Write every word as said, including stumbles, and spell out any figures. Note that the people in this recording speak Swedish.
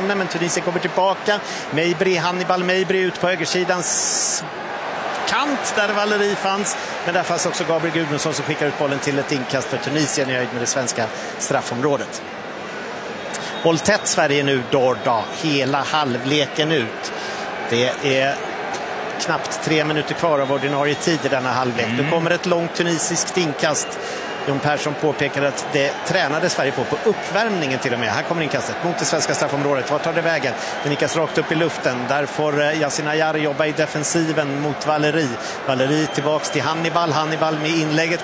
lämna, men Tunisien kommer tillbaka. Mejbri, Hannibal Mejbri ut på högersidans kant där Valeri fanns, men där fanns också Gabriel Gudmundsson som skickar ut bollen till ett inkast för Tunisien i höjd med det svenska straffområdet. Håll tätt Sverige nu, Dorda, hela halvleken ut. Det är knappt tre minuter kvar av ordinarie tid i denna halvlek. Mm. Nu kommer ett långt tunisiskt inkast. Jon Persson påpekade att det tränade Sverige på på uppvärmningen till och med. Här kommer inkastet mot det svenska straffområdet. Vad tar det vägen? Den nickas rakt upp i luften. Där får Yasin Ayari jobba i defensiven mot Valeri. Valeri tillbaks till Hannibal. Hannibal med inlägget